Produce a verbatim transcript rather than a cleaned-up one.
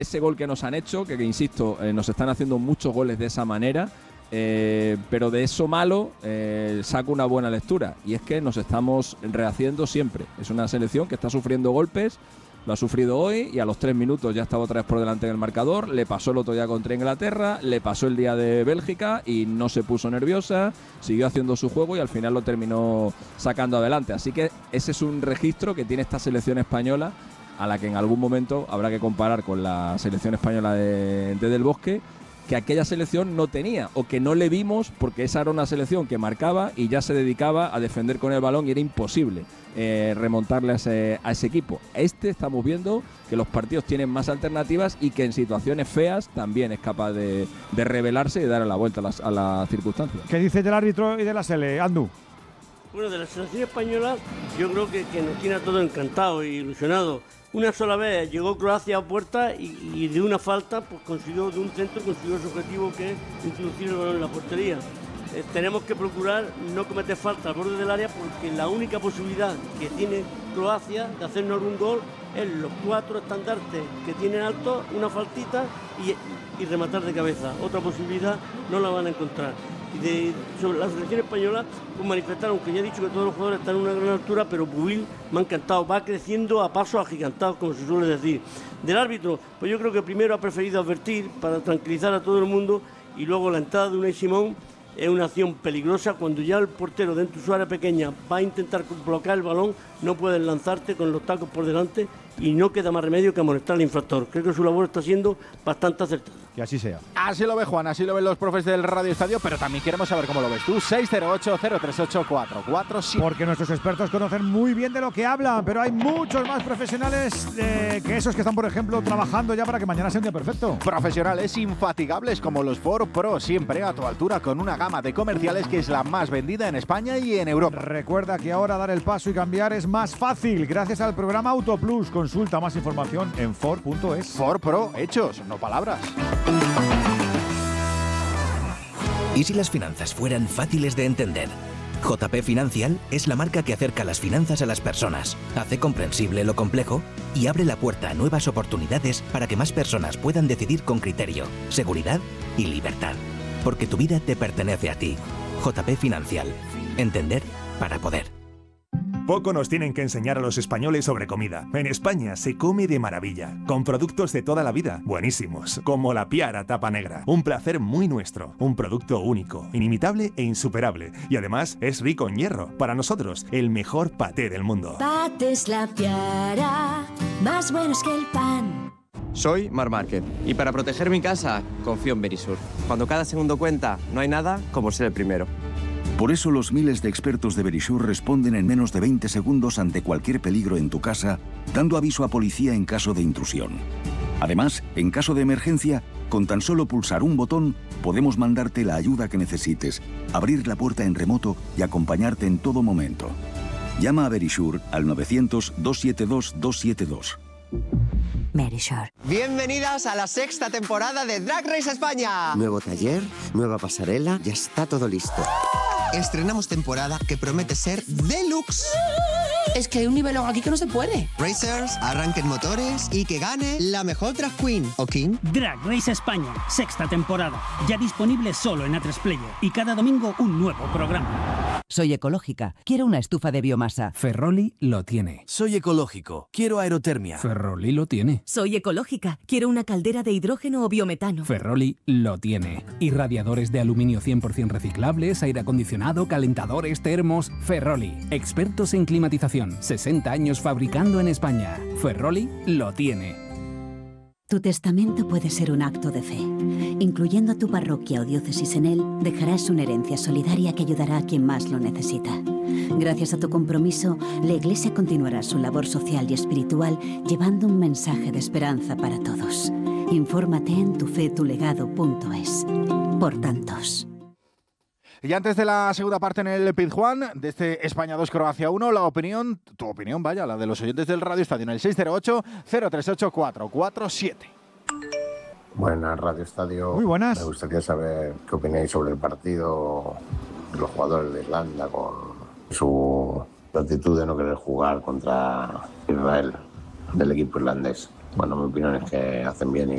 ese gol que nos han hecho, que, que insisto, eh, nos están haciendo muchos goles de esa manera, eh, pero de eso malo eh, saco una buena lectura, y es que nos estamos rehaciendo siempre. Es una selección que está sufriendo golpes, lo ha sufrido hoy y a los tres minutos ya estaba otra vez por delante del marcador. Le pasó el otro día contra Inglaterra, le pasó el día de Bélgica y no se puso nerviosa, siguió haciendo su juego y al final lo terminó sacando adelante. Así que ese es un registro que tiene esta selección española, a la que en algún momento habrá que comparar con la selección española de, de Del Bosque, que aquella selección no tenía, o que no le vimos, porque esa era una selección que marcaba y ya se dedicaba a defender con el balón y era imposible eh, remontarle a ese, a ese equipo. Este estamos viendo que los partidos tienen más alternativas y que en situaciones feas también es capaz de, de rebelarse y dar la vuelta a las, a las circunstancias. ¿Qué dice del árbitro y de la Sele, Andu? Bueno, de la selección española yo creo que, que nos tiene a todos encantados e ilusionados. Una sola vez llegó Croacia a puerta y, y de una falta pues consiguió, de un centro consiguió su objetivo, que es introducir el balón en la portería. Eh, tenemos que procurar no cometer falta al borde del área, porque la única posibilidad que tiene Croacia de hacernos algún gol es los cuatro estandartes que tienen alto, una faltita y, y rematar de cabeza. Otra posibilidad no la van a encontrar. Y de, sobre la selección española, pues manifestaron que ya he dicho que todos los jugadores están en una gran altura, pero Pubil me ha encantado, va creciendo a pasos agigantados, como se suele decir. Del árbitro, pues yo creo que primero ha preferido advertir para tranquilizar a todo el mundo, y luego la entrada de Unai Simón es una acción peligrosa. Cuando ya el portero dentro de su área pequeña va a intentar bloquear el balón, no puedes lanzarte con los tacos por delante y no queda más remedio que amonestar al infractor. Creo que su labor está siendo bastante acertada. Que así sea. Así lo ve Juan, así lo ven los profes del Radio Estadio, pero también queremos saber cómo lo ves tú. seis cero ocho, cero tres ocho, cuatro cuatro siete. Porque nuestros expertos conocen muy bien de lo que hablan, pero hay muchos más profesionales eh, que esos que están, por ejemplo, trabajando ya para que mañana sea un día perfecto. Profesionales infatigables como los Ford Pro, siempre a tu altura, con una gama de comerciales que es la más vendida en España y en Europa. Recuerda que ahora dar el paso y cambiar es más fácil gracias al programa Autoplus. Consulta más información en Ford punto es. Ford Pro, hechos, no palabras. ¿Y si las finanzas fueran fáciles de entender? J P Financial es la marca que acerca las finanzas a las personas, hace comprensible lo complejo y abre la puerta a nuevas oportunidades para que más personas puedan decidir con criterio, seguridad y libertad. Porque tu vida te pertenece a ti. J P Financial. Entender para poder. Poco nos tienen que enseñar a los españoles sobre comida. En España se come de maravilla, con productos de toda la vida, buenísimos, como la Piara Tapa Negra. Un placer muy nuestro, un producto único, inimitable e insuperable. Y además es rico en hierro. Para nosotros, el mejor paté del mundo. Patés La Piara, más buenos que el pan. Soy Mar Márquez y para proteger mi casa confío en Verisur. Cuando cada segundo cuenta, no hay nada como ser el primero. Por eso los miles de expertos de Verisur responden en menos de veinte segundos ante cualquier peligro en tu casa, dando aviso a policía en caso de intrusión. Además, en caso de emergencia, con tan solo pulsar un botón, podemos mandarte la ayuda que necesites, abrir la puerta en remoto y acompañarte en todo momento. Llama a Verisur al novecientos, doscientos setenta y dos, doscientos setenta y dos. Verisur. Bienvenidas a la sexta temporada de Drag Race España. Nuevo taller, nueva pasarela, ya está todo listo. Estrenamos temporada que promete ser deluxe. Es que hay un nivel aquí que no se puede. Racers, arranquen motores y que gane la mejor drag queen o king. Drag Race España, sexta temporada. Ya disponible solo en A tres Player y cada domingo un nuevo programa. Soy ecológica. Quiero una estufa de biomasa. Ferroli lo tiene. Soy ecológico. Quiero aerotermia. Ferroli lo tiene. Soy ecológica. Quiero una caldera de hidrógeno o biometano. Ferroli lo tiene. Irradiadores de aluminio cien por ciento reciclables, aire acondicionado, calentadores, termos. Ferroli. Expertos en climatización. sesenta años fabricando en España. Ferroli lo tiene. Tu testamento puede ser un acto de fe. Incluyendo a tu parroquia o diócesis en él, dejarás una herencia solidaria que ayudará a quien más lo necesita. Gracias a tu compromiso, la Iglesia continuará su labor social y espiritual llevando un mensaje de esperanza para todos. Infórmate en tufetulegado punto es. Por tantos. Y antes de la segunda parte en el Pizjuán, de este España dos, Croacia uno, la opinión, tu opinión, vaya, la de los oyentes del Radio Estadio, en el seis cero ocho, cero tres ocho, cuatro cuatro siete. Buenas, Radio Estadio. Muy buenas. Me gustaría saber qué opináis sobre el partido de los jugadores de Irlanda con su actitud de no querer jugar contra Israel, del equipo irlandés. Bueno, mi opinión es que hacen bien y